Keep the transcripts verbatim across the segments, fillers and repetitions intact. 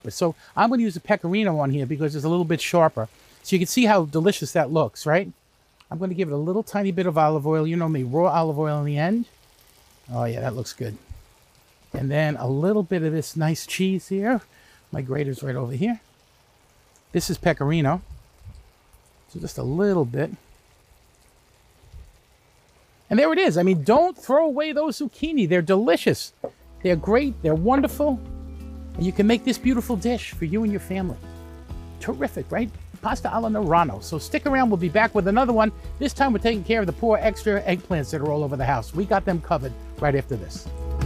So I'm going to use the pecorino on here because it's a little bit sharper. So you can see how delicious that looks, right? I'm going to give it a little tiny bit of olive oil. You know me, raw olive oil in the end. Oh yeah, that looks good. And then a little bit of this nice cheese here. My grater's right over here. This is pecorino. So just a little bit. And there it is. I mean, don't throw away those zucchini. They're delicious. They're great. They're wonderful. And you can make this beautiful dish for you and your family. Terrific, right? Pasta alla Norano. So stick around. We'll be back with another one. This time we're taking care of the poor extra eggplants that are all over the house. We got them covered right after this.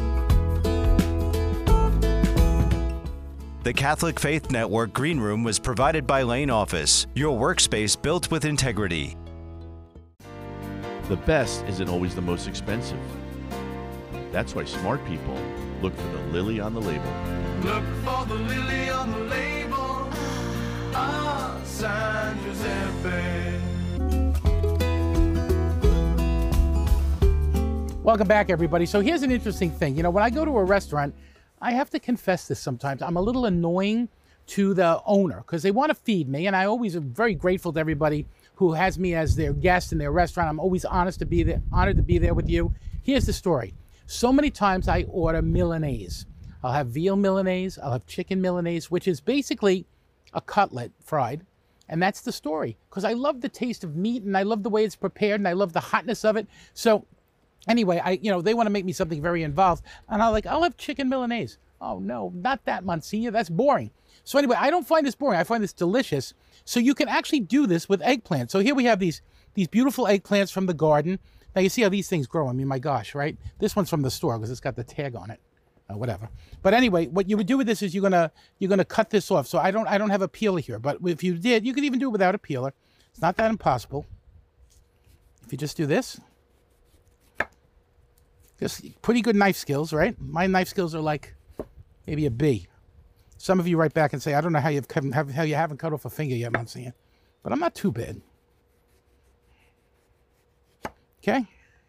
The Catholic Faith Network Green Room was provided by Lane Office, your workspace built with integrity. The best isn't always the most expensive. That's why smart people look for the lily on the label. Look for the lily on the label. Ah, San Giuseppe. Welcome back, everybody. So here's an interesting thing. You know, when I go to a restaurant, I have to confess this sometimes. I'm a little annoying to the owner because they want to feed me, and I always am very grateful to everybody who has me as their guest in their restaurant. I'm always honest to be there, honored to be there with you. Here's the story. So many times I order Milanese. I'll have veal Milanese, I'll have chicken Milanese, which is basically a cutlet fried. And that's the story, because I love the taste of meat and I love the way it's prepared and I love the hotness of it. So anyway, I, you know, they want to make me something very involved. And I'm like, I'll have chicken Milanese. Oh no, not that, Monsignor, that's boring. So anyway, I don't find this boring, I find this delicious. So you can actually do this with eggplant. So here we have these, these beautiful eggplants from the garden. Now you see how these things grow. I mean, my gosh, right? This one's from the store because it's got the tag on it. Uh, whatever. But anyway, what you would do with this is you're gonna you're gonna cut this off. So I don't I don't have a peeler here, but if you did, you could even do it without a peeler. It's not that impossible. If you just do this, just pretty good knife skills, right? My knife skills are like maybe a B. Some of you write back and say, I don't know how you've have, how you haven't cut off a finger yet, Monsignor, but I'm not too bad. Okay.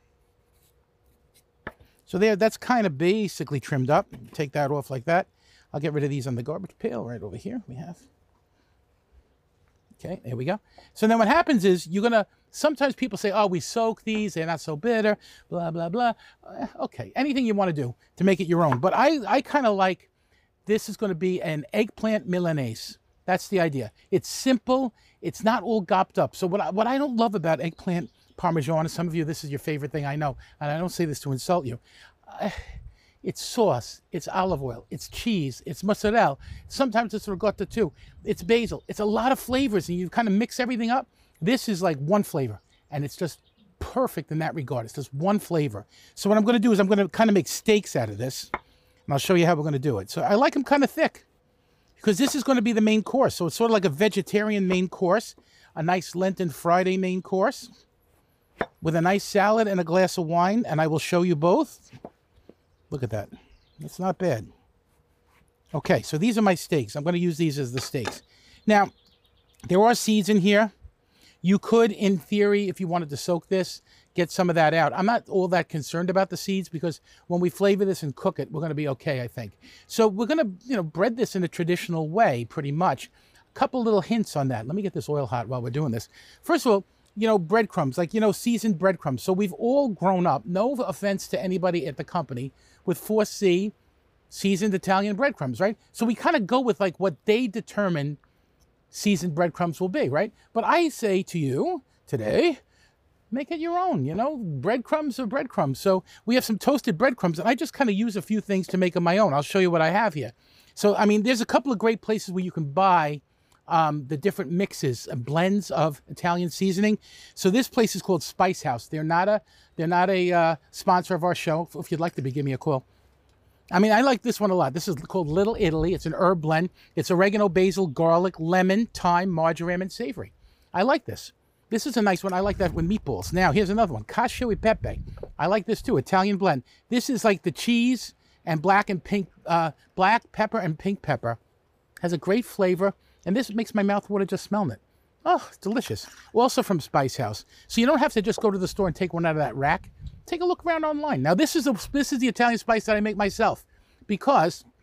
So there, that's kind of basically trimmed up. Take that off like that. I'll get rid of these on the garbage pail right over here. We have. Okay, there we go. So then what happens is you're going to, sometimes people say, oh, we soak these. They're not so bitter, blah, blah, blah. Uh, okay, anything you want to do to make it your own. But I, I kind of like, this is going to be an eggplant Milanese. That's the idea. It's simple. It's not all gopped up. So what I, what I don't love about eggplant Parmesan, some of you, this is your favorite thing, I know, and I don't say this to insult you. Uh, it's sauce, it's olive oil, it's cheese, it's mozzarella, sometimes it's ricotta too, it's basil, it's a lot of flavors, and you kind of mix everything up. This is like one flavor, and it's just perfect in that regard. It's just one flavor. So what I'm going to do is I'm going to kind of make steaks out of this, and I'll show you how we're going to do it. So I like them kind of thick, because this is going to be the main course. So it's sort of like a vegetarian main course, a nice Lenten Friday main course, with a nice salad and a glass of wine, and I will show you both. Look at that. It's not bad. Okay, so these are my steaks. I'm going to use these as the steaks. Now, there are seeds in here. You could, in theory, if you wanted to soak this, get some of that out. I'm not all that concerned about the seeds because when we flavor this and cook it, we're going to be okay, I think. So we're going to, you know, bread this in a traditional way, pretty much. A couple little hints on that. Let me get this oil hot while we're doing this. First of all, you know, breadcrumbs, like, you know, seasoned breadcrumbs. So we've all grown up, no offense to anybody at the company, with four C seasoned Italian breadcrumbs, right? So we kind of go with like what they determine seasoned breadcrumbs will be, right? But I say to you today, make it your own, you know, breadcrumbs are breadcrumbs. So we have some toasted breadcrumbs, and I just kind of use a few things to make them my own. I'll show you what I have here. So, I mean, there's a couple of great places where you can buy Um, the different mixes and blends of Italian seasoning. So this place is called Spice House. They're not a they're not a uh, sponsor of our show. If you'd like to be, give me a call. I mean, I like this one a lot. This is called Little Italy. It's an herb blend. It's oregano, basil, garlic, lemon, thyme, marjoram, and savory. I like this. This is a nice one. I like that with meatballs. Now, here's another one. Cacio e pepe. I like this too. Italian blend. This is like the cheese and black and pink, uh, black pepper and pink pepper. Has a great flavor. And this makes my mouth water just smelling it. Oh, it's delicious. Also from Spice House. So you don't have to just go to the store and take one out of that rack. Take a look around online. Now this is, a, this is the Italian spice that I make myself. Because